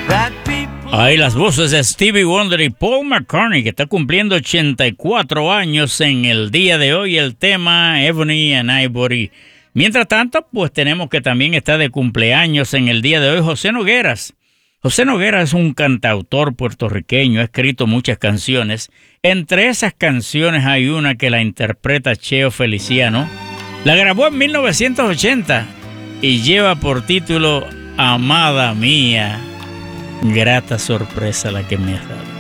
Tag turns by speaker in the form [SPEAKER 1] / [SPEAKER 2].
[SPEAKER 1] Ahí las voces de Stevie Wonder y Paul McCartney, que está cumpliendo 84 años en el día de hoy, el tema Ebony and Ivory. Mientras tanto, pues tenemos que también está de cumpleaños en el día de hoy José Nogueras. José Nogueras es un cantautor puertorriqueño, ha escrito muchas canciones. Entre esas canciones hay una que la interpreta Cheo Feliciano. La grabó en 1980 y lleva por título Amada Mía. Grata sorpresa la que me has dado.